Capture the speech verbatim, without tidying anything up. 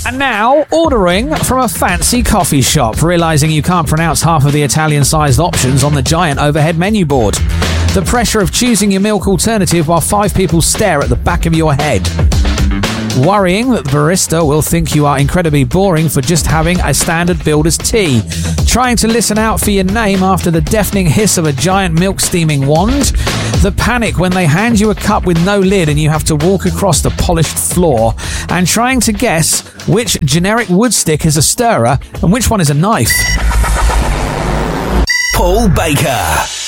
And now, ordering from a fancy coffee shop, realising you can't pronounce half of the Italian-sized options on the giant overhead menu board. The pressure of choosing your milk alternative while five people stare at the back of your head. Worrying that the barista will think you are incredibly boring for just having a standard builder's tea. Trying to listen out for your name after the deafening hiss of a giant milk steaming wand. The panic when they hand you a cup with no lid and you have to walk across the polished floor. And trying to guess which generic wood stick is a stirrer and which one is a knife. Paul Baker.